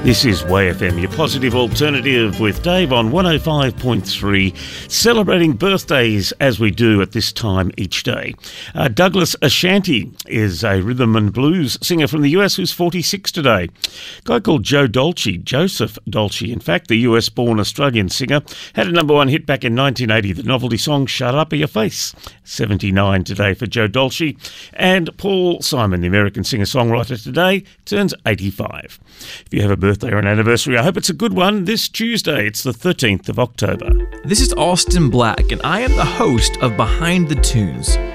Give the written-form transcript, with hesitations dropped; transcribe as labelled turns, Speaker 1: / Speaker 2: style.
Speaker 1: This is WayFM, your positive alternative with Dave on 105.3, celebrating birthdays as we do at this time each day. Douglas Ashanti is a rhythm and blues singer from the US who's 46 today. A guy called Joe Dolce, Joseph Dolce, in fact, the US-born Australian singer, had a number one hit back in 1980, the novelty song Shut Up Your Face. 79 today for Joe Dolce. And Paul Simon, the American singer-songwriter today, turns 85. If you have a birthday or an anniversary, I hope it's a good one. This Tuesday, it's the 13th of October.
Speaker 2: This is Austin Black, and I am the host of Behind the Tunes.